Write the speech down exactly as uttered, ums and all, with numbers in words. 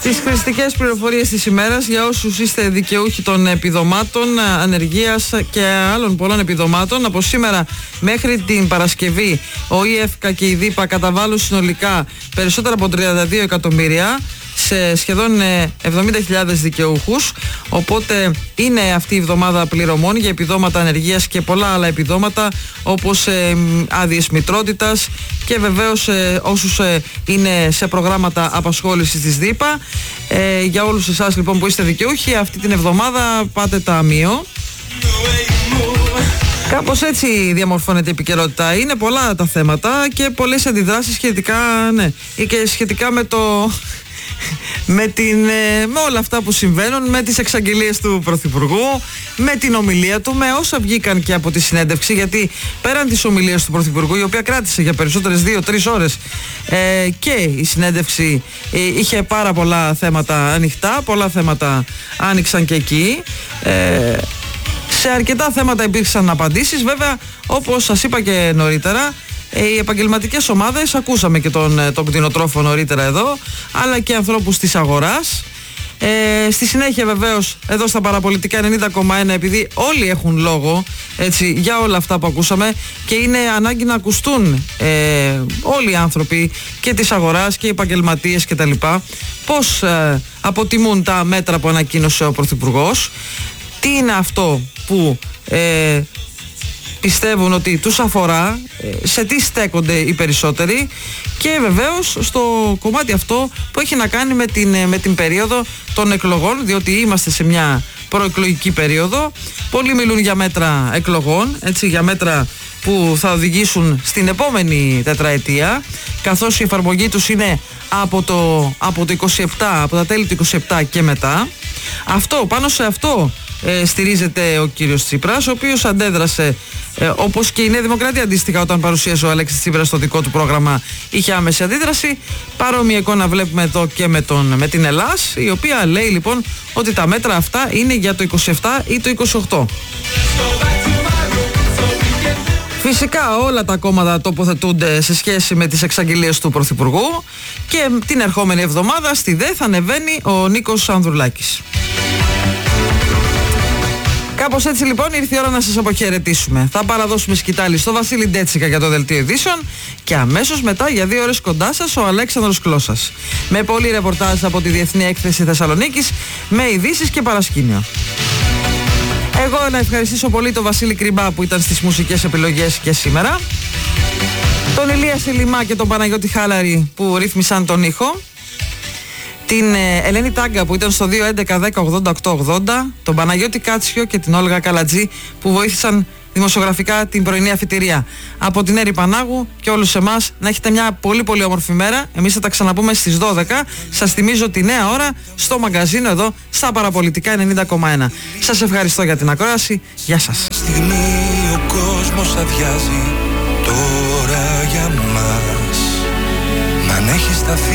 Στις χρηστικές πληροφορίες της ημέρας, για όσους είστε δικαιούχοι των επιδομάτων ανεργίας και άλλων πολλών επιδομάτων, από σήμερα μέχρι την Παρασκευή ο ΙΕΦΚΑ και η ΔΥΠΑ καταβάλουν συνολικά περισσότερα από τριάντα δύο εκατομμύρια σε σχεδόν εβδομήντα χιλιάδες δικαιούχους. Οπότε είναι αυτή η εβδομάδα πληρωμών για επιδόματα ανεργίας και πολλά άλλα επιδόματα, όπως ε, άδειες μητρότητας και βεβαίως ε, όσους ε, είναι σε προγράμματα απασχόλησης της ΔΥΠΑ. Ε, για όλους εσάς λοιπόν που είστε δικαιούχοι, αυτή την εβδομάδα πάτε ταμείο. Κάπως έτσι διαμορφώνεται η επικαιρότητα. Είναι πολλά τα θέματα και πολλές αντιδράσεις σχετικά, ναι, και σχετικά με το... Με, την, με όλα αυτά που συμβαίνουν, με τις εξαγγελίες του Πρωθυπουργού, με την ομιλία του, με όσα βγήκαν και από τη συνέντευξη. Γιατί πέραν της ομιλίας του Πρωθυπουργού, η οποία κράτησε για περισσότερες δύο τρεις ώρες, ε, και η συνέντευξη ε, είχε πάρα πολλά θέματα ανοιχτά, πολλά θέματα άνοιξαν και εκεί. ε, Σε αρκετά θέματα υπήρξαν απαντήσεις. Βέβαια, όπως σας είπα και νωρίτερα, οι επαγγελματικές ομάδες, ακούσαμε και τον, τον κτηνοτρόφο νωρίτερα εδώ, αλλά και ανθρώπους της αγοράς. Ε, στη συνέχεια βεβαίως εδώ στα Παραπολιτικά ενενήντα κόμμα ένα, επειδή όλοι έχουν λόγο, έτσι, για όλα αυτά που ακούσαμε, και είναι ανάγκη να ακουστούν ε, όλοι οι άνθρωποι και της αγοράς και οι επαγγελματίες και τα λοιπά, πώς ε, αποτιμούν τα μέτρα που ανακοίνωσε ο Πρωθυπουργός, τι είναι αυτό που ε, πιστεύουν ότι τους αφορά, σε τι στέκονται οι περισσότεροι, και βεβαίως στο κομμάτι αυτό που έχει να κάνει με την, με την περίοδο των εκλογών, διότι είμαστε σε μια προεκλογική περίοδο. Πολλοί μιλούν για μέτρα εκλογών, έτσι, για μέτρα που θα οδηγήσουν στην επόμενη τετραετία, καθώς η εφαρμογή τους είναι από το, από το είκοσι επτά, από τα τέλη του είκοσι επτά και μετά. Αυτό, πάνω σε αυτό ε, στηρίζεται ο κύριος Τσίπρας, ο οποίος αντέδρασε, ε, όπως και η Νέα Δημοκρατία αντίστοιχα, όταν παρουσίασε ο Αλέξης Τσίπρας το δικό του πρόγραμμα, είχε άμεση αντίδραση. Παρόμοια εικόνα βλέπουμε εδώ και με, τον, με την Ελλάς, η οποία λέει λοιπόν ότι τα μέτρα αυτά είναι για το είκοσι επτά ή το είκοσι οκτώ. Φυσικά όλα τα κόμματα τοποθετούνται σε σχέση με τις εξαγγελίες του Πρωθυπουργού, και την ερχόμενη εβδομάδα στη ΔΕ θα ανεβαίνει ο Νίκος Ανδρουλάκης. Κάπως έτσι λοιπόν ήρθε η ώρα να σας αποχαιρετήσουμε. Θα παραδώσουμε σκητάλη στο Βασίλη Ντέτσικα για το Δελτίο Ειδήσεων, και αμέσως μετά για δύο ώρες κοντά σας ο Αλέξανδρος Κλώσας, με πολλή ρεπορτάζ από τη Διεθνή Έκθεση Θεσσαλονίκης, με ειδήσεις και παρασκήνιο. Εγώ να ευχαριστήσω πολύ τον Βασίλη Κρυμπά που ήταν στις μουσικές επιλογές και σήμερα, τον Ηλία Σιλιμά και τον Παναγιώτη Χάλαρη που ρύθμισαν τον ήχο, την Ελένη Τάγκα που ήταν στο δύο έντεκα δέκα ογδόντα οκτώ ογδόντα, τον Παναγιώτη Κάτσιο και την Όλγα Καλατζή που βοήθησαν δημοσιογραφικά την πρωινή αφιτηρία. Από την Έρη Πανάγου και όλους εμάς να έχετε μια πολύ πολύ όμορφη μέρα. Εμείς θα τα ξαναπούμε στις δώδεκα. Σας θυμίζω τη νέα ώρα στο μαγκαζίνο εδώ στα Παραπολιτικά ενενήντα κόμμα ένα. Σας ευχαριστώ για την ακρόαση. Γεια σας. Στιγμή ο κόσμος αδειάζει τώρα για μας. Μ' αν έχει σταθεί